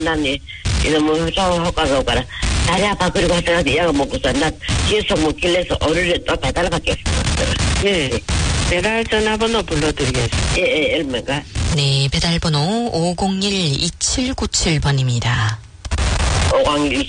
나니 이놈의 효과가 오거라. 다리 아파 그리고 하여튼 약을 먹고서 나 계속 먹길래서 오늘은 또 배달 받겠습니다. 예. 배달 전화번호 불러드리겠습니다. 예, 얼마가? 네, 배달번호 501-2797번입니다. 501